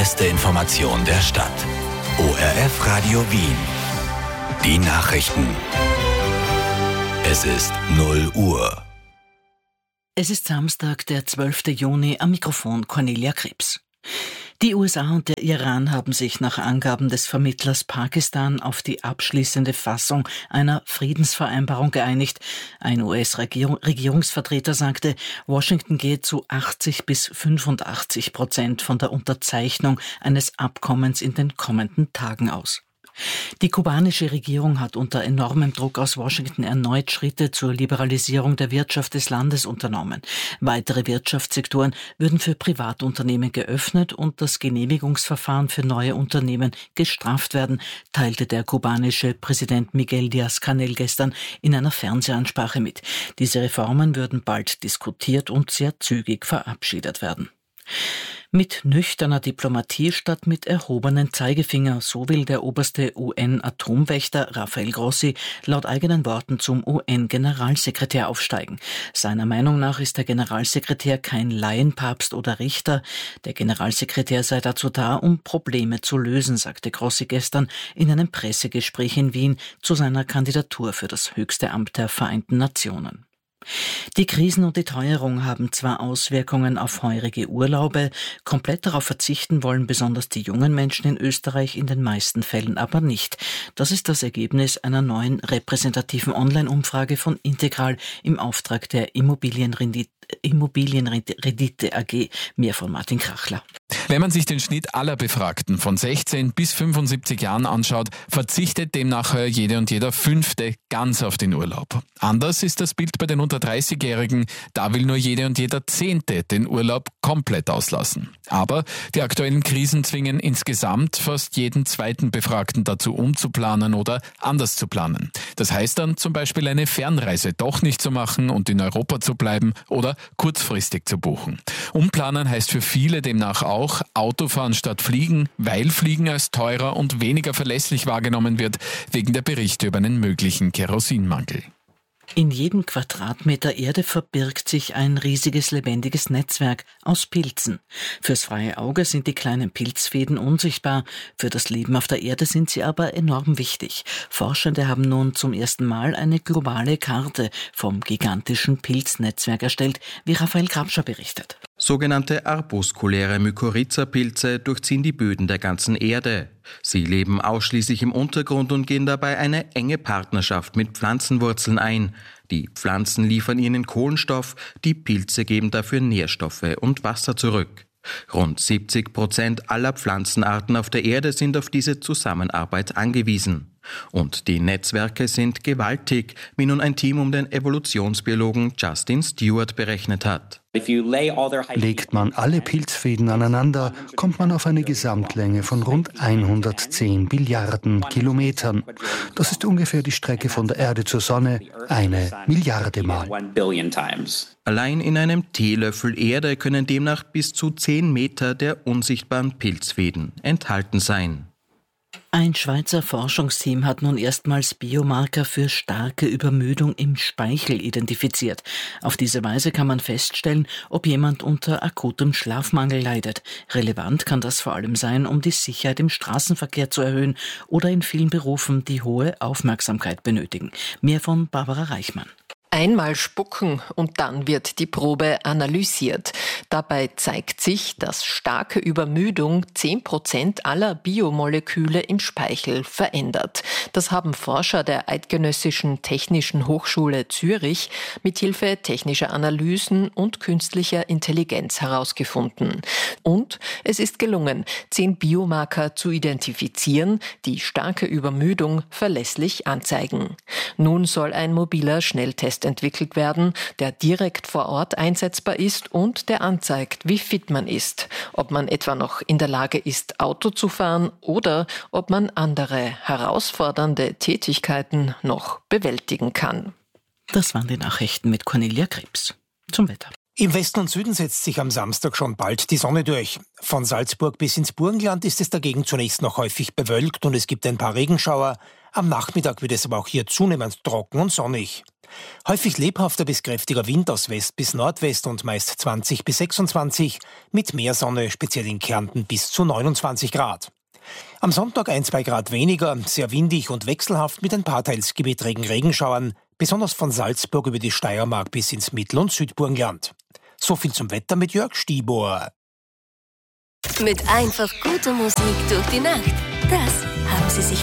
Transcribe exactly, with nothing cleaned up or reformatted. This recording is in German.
beste Information der Stadt. O R F Radio Wien. Die Nachrichten. Es ist null Uhr. Es ist Samstag, der zwölfte Juni, am Mikrofon Cornelia Krebs. Die U S A und der Iran haben sich nach Angaben des Vermittlers Pakistan auf die abschließende Fassung einer Friedensvereinbarung geeinigt. Ein U S-Regierungsvertreter sagte, Washington geht zu achtzig bis fünfundachtzig Prozent von der Unterzeichnung eines Abkommens in den kommenden Tagen aus. Die kubanische Regierung hat unter enormem Druck aus Washington erneut Schritte zur Liberalisierung der Wirtschaft des Landes unternommen. Weitere Wirtschaftssektoren würden für Privatunternehmen geöffnet und das Genehmigungsverfahren für neue Unternehmen gestrafft werden, teilte der kubanische Präsident Miguel Díaz-Canel gestern in einer Fernsehansprache mit. Diese Reformen würden bald diskutiert und sehr zügig verabschiedet werden. Mit nüchterner Diplomatie statt mit erhobenen Zeigefinger, so will der oberste U N-Atomwächter Rafael Grossi laut eigenen Worten zum U N-Generalsekretär aufsteigen. Seiner Meinung nach ist der Generalsekretär kein Laienpapst oder Richter. Der Generalsekretär sei dazu da, um Probleme zu lösen, sagte Grossi gestern in einem Pressegespräch in Wien zu seiner Kandidatur für das höchste Amt der Vereinten Nationen. Die Krisen und die Teuerung haben zwar Auswirkungen auf heurige Urlaube, komplett darauf verzichten wollen besonders die jungen Menschen in Österreich in den meisten Fällen aber nicht. Das ist das Ergebnis einer neuen repräsentativen Online-Umfrage von Integral im Auftrag der Immobilienrendite, Immobilienrendite A G. Mehr von Martin Krachler. Wenn man sich den Schnitt aller Befragten von sechzehn bis fünfundsiebzig Jahren anschaut, verzichtet demnach jede und jeder Fünfte ganz auf den Urlaub. Anders ist das Bild bei den unter dreißigjährigen, da will nur jede und jeder Zehnte den Urlaub komplett auslassen. Aber die aktuellen Krisen zwingen insgesamt fast jeden zweiten Befragten dazu umzuplanen oder anders zu planen. Das heißt dann zum Beispiel eine Fernreise doch nicht zu machen und in Europa zu bleiben oder kurzfristig zu buchen. Umplanen heißt für viele demnach auch Autofahren statt Fliegen, weil Fliegen als teurer und weniger verlässlich wahrgenommen wird, wegen der Berichte über einen möglichen Kerosinmangel. In jedem Quadratmeter Erde verbirgt sich ein riesiges lebendiges Netzwerk aus Pilzen. Fürs freie Auge sind die kleinen Pilzfäden unsichtbar, für das Leben auf der Erde sind sie aber enorm wichtig. Forschende haben nun zum ersten Mal eine globale Karte vom gigantischen Pilznetzwerk erstellt, wie Raphael Grabscher berichtet. Sogenannte arbuskuläre Mykorrhiza-Pilze durchziehen die Böden der ganzen Erde. Sie leben ausschließlich im Untergrund und gehen dabei eine enge Partnerschaft mit Pflanzenwurzeln ein. Die Pflanzen liefern ihnen Kohlenstoff, die Pilze geben dafür Nährstoffe und Wasser zurück. Rund siebzig Prozent aller Pflanzenarten auf der Erde sind auf diese Zusammenarbeit angewiesen. Und die Netzwerke sind gewaltig, wie nun ein Team um den Evolutionsbiologen Justin Stewart berechnet hat. Legt man alle Pilzfäden aneinander, kommt man auf eine Gesamtlänge von rund hundertzehn Billiarden Kilometern. Das ist ungefähr die Strecke von der Erde zur Sonne, eine Milliarde Mal. Allein in einem Teelöffel Erde können demnach bis zu zehn Meter der unsichtbaren Pilzfäden enthalten sein. Ein Schweizer Forschungsteam hat nun erstmals Biomarker für starke Übermüdung im Speichel identifiziert. Auf diese Weise kann man feststellen, ob jemand unter akutem Schlafmangel leidet. Relevant kann das vor allem sein, um die Sicherheit im Straßenverkehr zu erhöhen oder in vielen Berufen, die hohe Aufmerksamkeit benötigen. Mehr von Barbara Reichmann. Einmal spucken und dann wird die Probe analysiert. Dabei zeigt sich, dass starke Übermüdung zehn Prozent aller Biomoleküle im Speichel verändert. Das haben Forscher der Eidgenössischen Technischen Hochschule Zürich mithilfe technischer Analysen und künstlicher Intelligenz herausgefunden. Und es ist gelungen, zehn Biomarker zu identifizieren, die starke Übermüdung verlässlich anzeigen. Nun soll ein mobiler Schnelltest entwickelt werden, der direkt vor Ort einsetzbar ist und der anzeigt, wie fit man ist, ob man etwa noch in der Lage ist, Auto zu fahren oder ob man andere herausfordernde Tätigkeiten noch bewältigen kann. Das waren die Nachrichten mit Cornelia Krebs. Zum Wetter. Im Westen und Süden setzt sich am Samstag schon bald die Sonne durch. Von Salzburg bis ins Burgenland ist es dagegen zunächst noch häufig bewölkt und es gibt ein paar Regenschauer. Am Nachmittag wird es aber auch hier zunehmend trocken und sonnig. Häufig lebhafter bis kräftiger Wind aus West bis Nordwest und meist zwanzig bis sechsundzwanzig, mit mehr Sonne, speziell in Kärnten bis zu neunundzwanzig Grad. Am Sonntag ein, zwei Grad weniger, sehr windig und wechselhaft mit ein paar teils gewittrigen Regenschauern, besonders von Salzburg über die Steiermark bis ins Mittel- und Südburgenland. So viel zum Wetter mit Jörg Stiebohr. Mit einfach guter Musik durch die Nacht. Das haben Sie sich